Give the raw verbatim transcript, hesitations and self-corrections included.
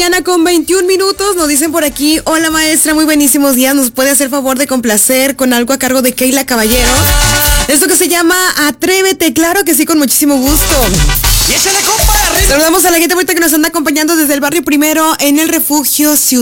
mañana con veintiún minutos. Nos dicen por aquí, hola maestra, muy buenísimos días. ¿Nos puede hacer favor de complacer con algo a cargo de Keila Caballero? Esto que se llama Atrévete, claro que sí, con muchísimo gusto. Y échale, compa. Saludamos a la gente ahorita que nos anda acompañando desde el barrio Primero en el Refugio Ciudad.